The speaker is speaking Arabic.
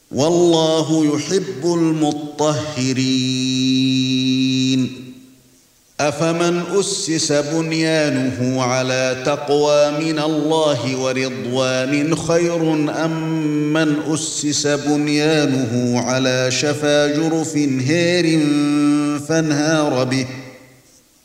والله يحب المطهرين أفمن أسس بنيانه على تقوى من الله ورضوان خير أم من أسس بنيانه على شفا جرف هار فانهار به